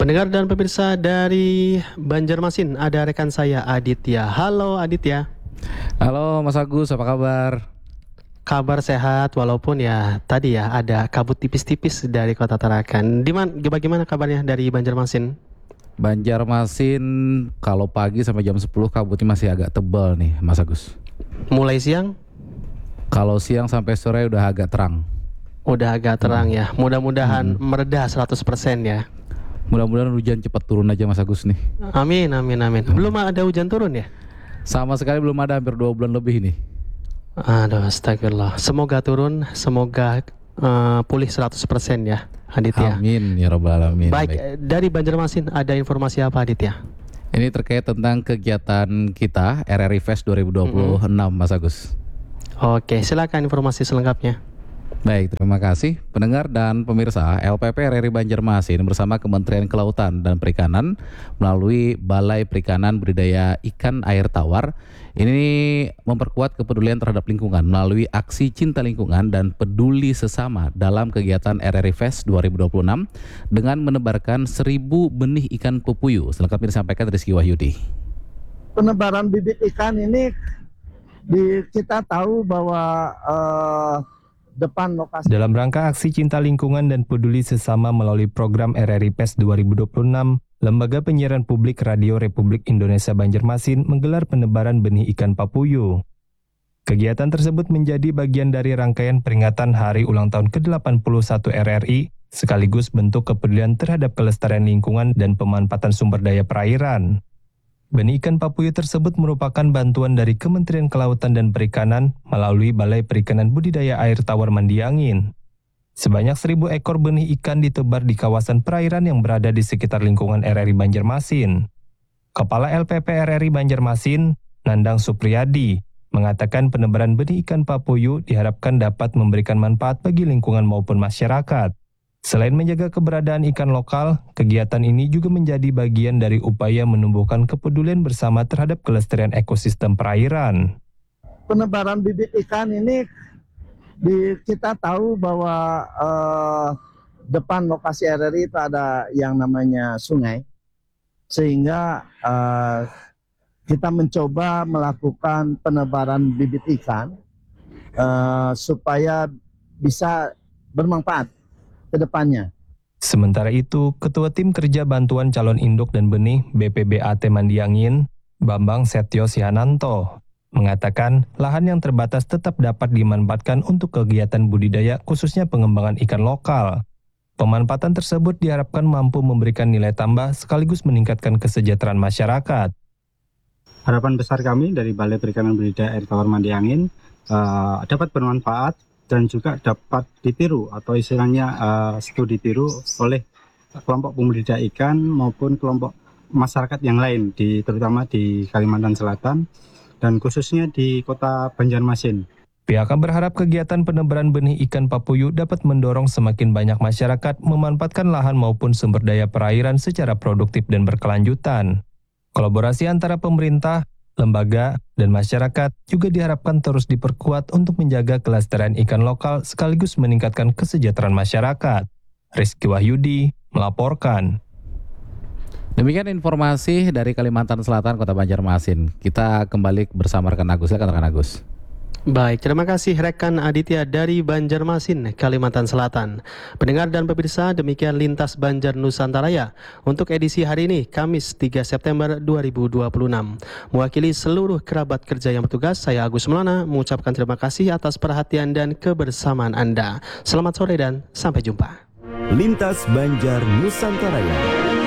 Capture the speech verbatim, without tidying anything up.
Pendengar dan pemirsa dari Banjarmasin, ada rekan saya Aditya. Halo Aditya. Halo Mas Agus, apa kabar? Kabar sehat walaupun ya tadi ya ada kabut tipis-tipis dari Kota Tarakan. Dimana, bagaimana kabarnya dari Banjarmasin? Banjarmasin kalau pagi sampai jam sepuluh kabutnya masih agak tebal nih Mas Agus. Mulai siang? Kalau siang sampai sore udah agak terang. Udah agak terang hmm. ya. Mudah-mudahan hmm. mereda seratus persen ya. Mudah-mudahan hujan cepat turun aja Mas Agus nih. Amin, amin, amin. Belum ada hujan turun ya? Sama sekali belum ada, hampir dua bulan lebih nih. Aduh, astagfirullah. Semoga turun, semoga uh, pulih seratus persen ya Aditya. Amin ya rabbal alamin. Baik, Baik, dari Banjarmasin ada informasi apa Aditya? Ini terkait tentang kegiatan kita R R I Fest dua ribu dua puluh enam mm-hmm. Mas Agus. Oke, silakan informasi selengkapnya. Baik, terima kasih pendengar dan pemirsa. L P P R R I Banjarmasin bersama Kementerian Kelautan dan Perikanan melalui Balai Perikanan Budidaya Ikan Air Tawar ini memperkuat kepedulian terhadap lingkungan melalui aksi cinta lingkungan dan peduli sesama dalam kegiatan R R I Fest dua ribu dua puluh enam dengan menebarkan seribu benih ikan pepuyuh. Selengkapnya disampaikan Rizky Wahyudi. Penebaran bibit ikan ini di, kita tahu bahwa uh, depan lokasi. Dalam rangka aksi cinta lingkungan dan peduli sesama melalui program R R I Fest dua ribu dua puluh enam, Lembaga Penyiaran Publik Radio Republik Indonesia Banjarmasin menggelar penebaran benih ikan papuyuh. Kegiatan tersebut menjadi bagian dari rangkaian peringatan Hari Ulang Tahun ke delapan puluh satu R R I, sekaligus bentuk kepedulian terhadap kelestarian lingkungan dan pemanfaatan sumber daya perairan. Benih ikan papuyuh tersebut merupakan bantuan dari Kementerian Kelautan dan Perikanan melalui Balai Perikanan Budidaya Air Tawar Mandiangin. Sebanyak seribu ekor benih ikan ditebar di kawasan perairan yang berada di sekitar lingkungan R R I Banjarmasin. Kepala L P P R R I Banjarmasin, Nandang Supriyadi, mengatakan penebaran benih ikan papuyuh diharapkan dapat memberikan manfaat bagi lingkungan maupun masyarakat. Selain menjaga keberadaan ikan lokal, kegiatan ini juga menjadi bagian dari upaya menumbuhkan kepedulian bersama terhadap kelestarian ekosistem perairan. Penebaran bibit ikan ini di, kita tahu bahwa uh, depan lokasi R R I itu ada yang namanya sungai, sehingga uh, kita mencoba melakukan penebaran bibit ikan uh, supaya bisa bermanfaat ke depannya. Sementara itu, Ketua Tim Kerja Bantuan Calon Induk dan Benih B P B A T Mandiangin, Bambang Setio Sihananto, mengatakan lahan yang terbatas tetap dapat dimanfaatkan untuk kegiatan budidaya khususnya pengembangan ikan lokal. Pemanfaatan tersebut diharapkan mampu memberikan nilai tambah sekaligus meningkatkan kesejahteraan masyarakat. Harapan besar kami dari Balai Perikanan Budidaya Air Tawar Mandiangin uh, dapat bermanfaat dan juga dapat ditiru atau istilahnya uh, studi ditiru oleh kelompok pembudidaya ikan maupun kelompok masyarakat yang lain, di, terutama di Kalimantan Selatan dan khususnya di Kota Banjarmasin. Pihaknya berharap kegiatan penebaran benih ikan papuyuh dapat mendorong semakin banyak masyarakat memanfaatkan lahan maupun sumber daya perairan secara produktif dan berkelanjutan. Kolaborasi antara pemerintah, lembaga, dan masyarakat juga diharapkan terus diperkuat untuk menjaga kelestarian ikan lokal sekaligus meningkatkan kesejahteraan masyarakat. Rizky Wahyudi melaporkan. Demikian informasi dari Kalimantan Selatan, Kota Banjarmasin. Kita kembali bersama rekan Agus. Silakan rekan Agus. Baik, terima kasih rekan Aditya dari Banjarmasin, Kalimantan Selatan. Pendengar dan pemirsa, demikian Lintas Banjar Nusantara ya untuk edisi hari ini, Kamis tiga September dua ribu dua puluh enam. Mewakili seluruh kerabat kerja yang bertugas, saya Agus Melana mengucapkan terima kasih atas perhatian dan kebersamaan Anda. Selamat sore dan sampai jumpa. Lintas Banjar Nusantara ya.